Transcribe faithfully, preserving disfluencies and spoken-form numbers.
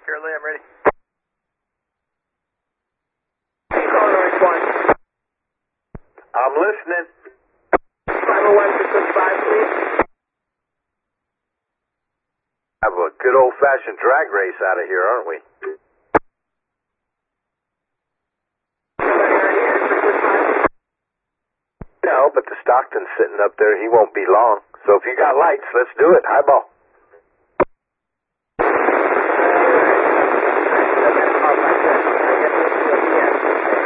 Currently, I'm ready. Illinois one. I'm listening. five oh one six six five, please. Have a good old-fashioned drag race out of here, aren't we? No, but the Stockton's sitting up there. He won't be long. So if you got lights, let's do it. Highball.